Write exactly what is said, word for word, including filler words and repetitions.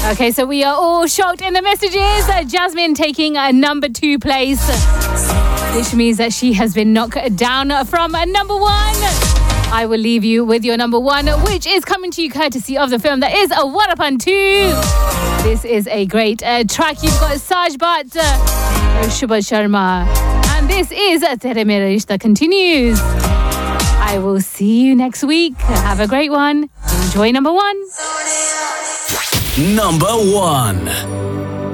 Okay, so we are all shocked in the messages. Uh, Jasmine taking a number two place, which means that she has been knocked down from a number one. I will leave you with your number one, which is coming to you courtesy of the film that is a Warapan two. This is a great uh, track. You've got Saj Bhatt, uh, Shubha Sharma, and this is Tere Mera Rishta Continues. I will see you next week. Have a great one. Enjoy number one. Number one.